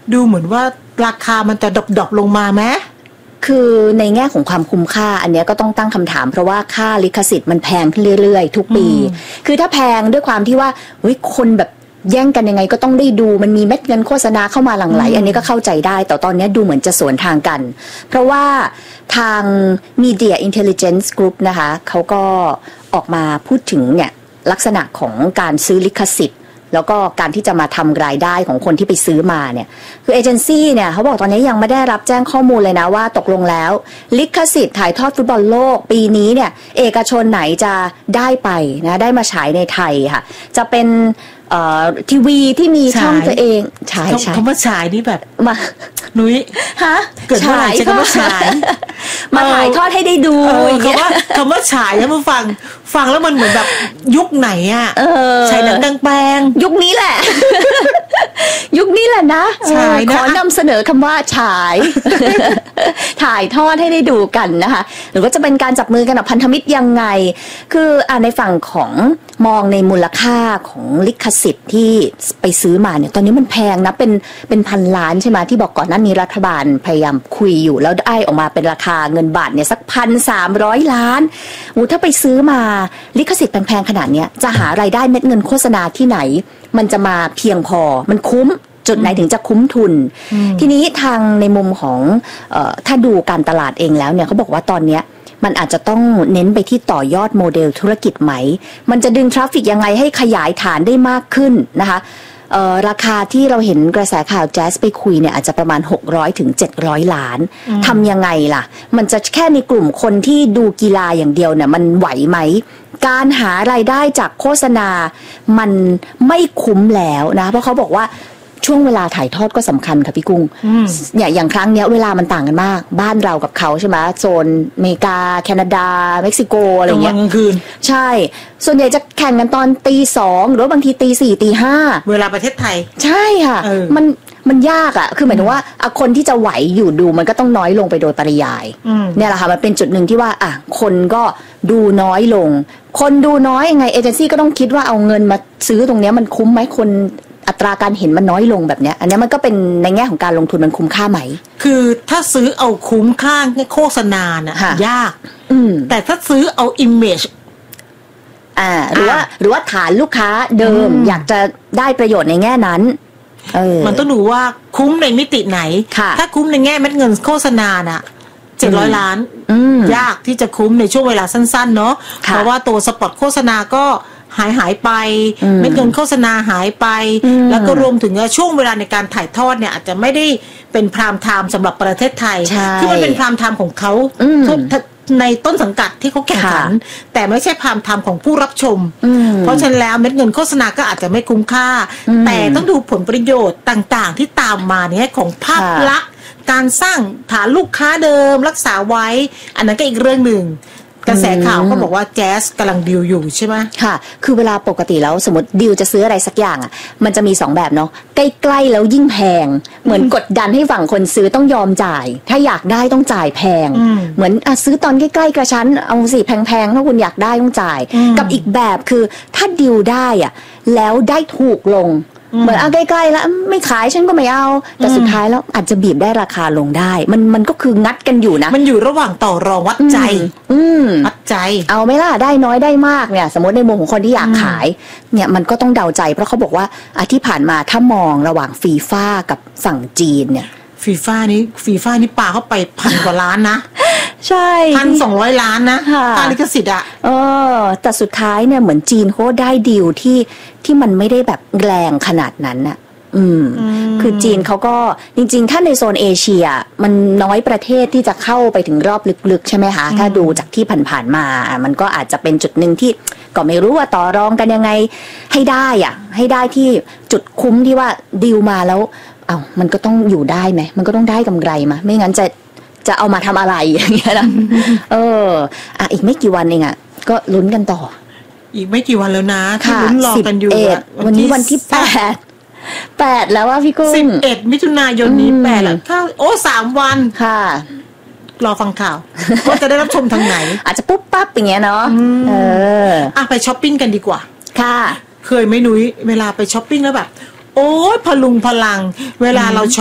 ดูเหมือนว่าราคามันจะดรอปลงมาไหมคือในแง่ของความคุ้มค่าอันนี้ก็ต้องตั้งคำถามเพราะว่าค่าลิขสิทธิ์มันแพงขึ้นเรื่อยๆทุกปีคือถ้าแพงด้วยความที่ว่าคนแบบแย่งกันยังไงก็ต้องได้ดูมันมีเม็ดเงินโฆษณาเข้ามาหลั่งไหลอันนี้ก็เข้าใจได้แต่ตอนนี้ดูเหมือนจะสวนทางกันเพราะว่าทาง Media Intelligence Group นะคะเขาก็ออกมาพูดถึงเนี่ยลักษณะของการซื้อลิขสิทธิ์แล้วก็การที่จะมาทำรายได้ของคนที่ไปซื้อมาเนี่ยคือเอเจนซี่เนี่ยเขาบอกตอนนี้ยังไม่ได้รับแจ้งข้อมูลเลยนะว่าตกลงแล้วลิขสิทธิ์ถ่ายทอดฟุตบอลโลกปีนี้เนี่ยเอกชนไหนจะได้ไปนะได้มาฉายในไทยค่ะจะเป็นทีวีที่มีช่องตัวเองฉายคำว่าฉายนี่แบบมานุ้ยฮะเกิดเมื่อไหร่จะคำว่าฉายมาถ่ายทอดให้ได้ดูคำว่าฉายแล้วมาฟังแล้วมันเหมือนแบบยุคไหนอ่ะฉายหนังกลางแปลงยุคนี้แหละ ยุคนี้แหละนะขอนำเสนอคำว่าฉายถ่ายทอดให้ได้ดูกันนะคะหรือว่าจะเป็นการจับมือกันกับพันธมิตรยังไงคือในฝั่งของมองในมูลค่าของลิขสิทธิ์ที่ไปซื้อมาเนี่ยตอนนี้มันแพงนะเป็นพันล้านใช่ไหมที่บอกก่อนหน้านี้รัฐบาลพยายามคุยอยู่แล้วได้ออกมาเป็นราคาเงินบาทเนี่ยสัก1,300 ล้านถ้าไปซื้อมาลิขสิทธิ์แพงๆขนาดเนี้ยจะหารายได้เม็ดเงินโฆษณาที่ไหนมันจะมาเพียงพอมันคุ้มจุดไหนถึงจะคุ้มทุนทีนี้ทางในมุมของถ้าดูการตลาดเองแล้วเนี่ยเขาบอกว่าตอนเนี้ยมันอาจจะต้องเน้นไปที่ต่อยอดโมเดลธุรกิจไหมมันจะดึงทราฟฟิกยังไงให้ขยายฐานได้มากขึ้นนะคะราคาที่เราเห็นกระแสข่าวแจ๊สไปคุยเนี่ยอาจจะประมาณ600 ถึง 700 ล้านทำยังไงล่ะมันจะแค่ในกลุ่มคนที่ดูกีฬาอย่างเดียวเนี่ยมันไหวไหมการหารายได้จากโฆษณามันไม่คุ้มแล้วนะเพราะเขาบอกว่าช่วงเวลาถ่ายทอดก็สำคัญค่ะพี่กุ้งเนี่ยอย่างครั้งเนี้ยเวลามันต่างกันมากบ้านเรากับเขาใช่ไหมโซนอเมริกาแคนาดาเม็กซิโกอะไรเงี้ยกลางคืนใช่ส่วนใหญ่จะแข่งกันตอน2:00หรือว่าบางที4:00 5:00 เวลาประเทศไทยใช่ค่ะมันยากอ่ะคือหมายถึงว่าคนที่จะไหวอยู่ดูมันก็ต้องน้อยลงไปโดยปริยายเนี่ยแหละค่ะมันเป็นจุดหนึ่งที่ว่าคนก็ดูน้อยลงคนดูน้อยยังไงเอเจนซี่ก็ต้องคิดว่าเอาเงินมาซื้อตรงเนี้ยมันคุ้มไหมคนอัตราการเห็นมันน้อยลงแบบเนี้ยอันนี้มันก็เป็นในแง่ของการลงทุนมันคุ้มค่าไหมคือถ้าซื้อเอาคุ้มค่าโฆษณาน่ะยากแต่ถ้าซื้อเอาอิมเมจหรือว่าฐานลูกค้าเดิมอยากจะได้ประโยชน์ในแง่นั้นมันต้องดูว่าคุ้มในมิติไหนถ้าคุ้มในแง่เม็ดเงินโฆษณาน่ะ700 ล้านยากที่จะคุ้มในช่วงเวลาสั้นๆเนาะเพราะว่าตัวสปอตโฆษณาก็หายไปเม็ดเงินโฆษณาหายไปแล้วก็รวมถึงช่วงเวลาในการถ่ายทอดเนี่ยอาจจะไม่ได้เป็นพรามไทม์สำหรับประเทศไทยที่มันเป็นพรามไทม์ของเขาในต้นสังกัดที่เขาแข่งขันแต่ไม่ใช่พรามไทม์ของผู้รับชมเพราะฉะนั้นแล้วเม็ดเงินโฆษณาก็อาจจะไม่คุ้มค่าแต่ต้องดูผลประโยชน์ต่างๆที่ตามมาเนี่ยของภาพลักษณ์การสร้างฐานลูกค้าเดิมรักษาไว้อันนั้นก็อีกเรื่องหนึ่งกระแสข่าวก็บอกว่าแจ๊สกำลังดีลอยู่ใช่ไหมค่ะคือเวลาปกติแล้วสมมติดีลจะซื้ออะไรสักอย่างมันจะมี2แบบเนาะใกล้ๆแล้วยิ่งแพงเหมือนกดดันให้ฝั่งคนซื้อต้องยอมจ่ายถ้าอยากได้ต้องจ่ายแพงเหมือนซื้อตอนใกล้ๆกระชั้นเอาสิแพงๆถ้าคุณอยากได้ต้องจ่ายกับอีกแบบคือถ้าดีลได้แล้วได้ถูกลงเหมือนใกล้ๆแล้วไม่ขายฉันก็ไม่เอาแต่สุดท้ายแล้วอาจจะบีบได้ราคาลงได้มันก็คืองัดกันอยู่นะมันอยู่ระหว่างต่อรองวัดใจวัดใจเอาไหมล่ะได้น้อยได้มากเนี่ยสมมติในมุมของคนที่อยากขายเนี่ยมันก็ต้องเดาใจเพราะเขาบอกว่าที่ผ่านมาถ้ามองระหว่างฟีฟ่ากับฝั่งจีนเนี่ยฟีฟ่านี่ปาเข้าไป1,000 กว่าล้านนะใช่ 1,200 ล้านนะค่าลิขสิทธิ์แต่สุดท้ายเนี่ยเหมือนจีนเขาได้ดีลที่มันไม่ได้แบบแรงขนาดนั้นน่ะคือจีนเขาก็จริงๆถ้าในโซนเอเชียมันน้อยประเทศที่จะเข้าไปถึงรอบลึกๆใช่ไหมคะถ้าดูจากที่ผ่านๆมามันก็อาจจะเป็นจุดหนึ่งที่ก็ไม่รู้ว่าต่อรองกันยังไงให้ได้ที่จุดคุ้มที่ว่าดีลมาแล้วมันก็ต้องอยู่ได้ไหมมันก็ต้องได้กำไรมาไม่งั้นจะเอามาทำอะไรอย่างเงี้ยนะอีกไม่กี่วันเองก็ลุ้นกันต่ออีกไม่กี่วันแล้วนะที่ลุ้นรอกันอยู่วันนี้วันที่8แล้วว่าพี่กุ้ง 11 มิถุนายนนี้8แล้ว3 วันค่ะรอฟังข่าวว่าจะได้รับชมทางไหนอาจจะปุ๊บปั๊บอย่างเงี้ยเนาะไปช้อปปิ้งกันดีกว่าค่ะเคยไหมนุ้ยเวลาไปช้อปปิ้งแล้วแบบโอ๊ยพลุงพลังเวลาเรา